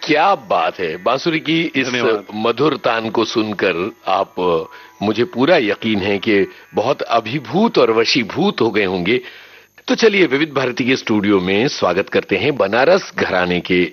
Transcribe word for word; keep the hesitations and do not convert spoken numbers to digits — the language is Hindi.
क्या बात है। बांसुरी की इस मधुर तान को सुनकर आप, मुझे पूरा यकीन है कि बहुत अभिभूत और वशीभूत हो गए होंगे। तो चलिए विविध भारती के स्टूडियो में स्वागत करते हैं बनारस घराने के